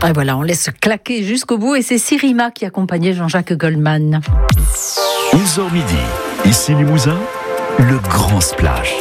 Et voilà, on laisse claquer jusqu'au bout et c'est Sirima qui accompagnait Jean-Jacques Goldman. 11h midi, ici Limousin, le grand splash.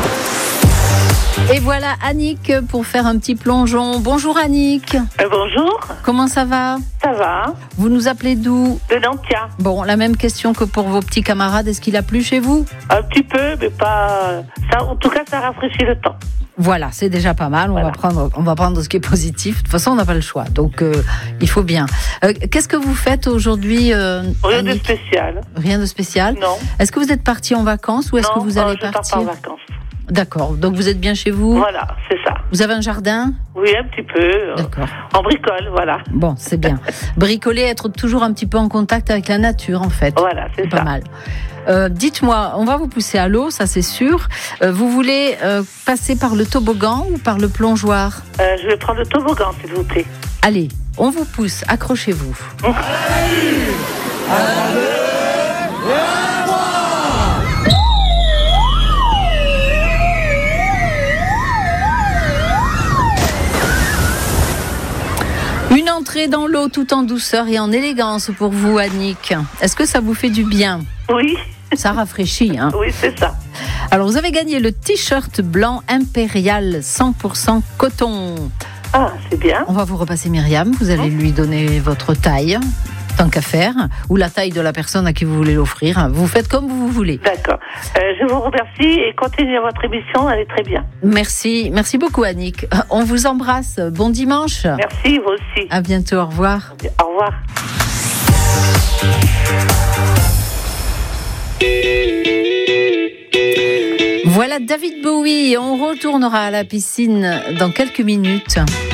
Et voilà Annick pour faire un petit plongeon. Bonjour Annick. Bonjour. Comment ça va ? Ça va. Vous nous appelez d'où ? De Nantia. Bon, la même question que pour vos petits camarades. Est-ce qu'il a plu chez vous ? Un petit peu, mais pas... Ça, en tout cas, ça rafraîchit le temps. Voilà, c'est déjà pas mal. Voilà. On va prendre ce qui est positif. De toute façon, on n'a pas le choix. Donc, il faut bien. Qu'est-ce que vous faites aujourd'hui, Rien de spécial. Rien de spécial ? Non. Est-ce que vous êtes parti en vacances ou est-ce que vous allez je partir ? pars pas en vacances. D'accord. Donc, vous êtes bien chez vous ? Voilà, c'est ça. Vous avez un jardin ? Oui, un petit peu. D'accord. On bricole, voilà. Bon, c'est bien. Bricoler, être toujours un petit peu en contact avec la nature, en fait. Voilà, c'est pas ça. mal. Dites-moi, on va vous pousser à l'eau, ça c'est sûr. Vous voulez passer par le toboggan ou par le plongeoir ? Je vais prendre le toboggan, s'il vous plaît. Allez, on vous pousse, accrochez-vous. Une entrée dans l'eau tout en douceur et en élégance pour vous, Annick. Est-ce que ça vous fait du bien ? Oui. Ça rafraîchit, hein ? Oui, c'est ça. Alors, vous avez gagné le t-shirt blanc impérial 100% coton. Ah, c'est bien. On va vous repasser Myriam. Vous allez lui donner votre taille, tant qu'à faire, ou la taille de la personne à qui vous voulez l'offrir. Vous faites comme vous voulez. D'accord. Je vous remercie et continuez votre émission, elle est très bien. Merci. Merci beaucoup, Annick. On vous embrasse. Bon dimanche. Merci, vous aussi. À bientôt. Au revoir. Au revoir. Voilà David Bowie. On retournera à la piscine dans quelques minutes.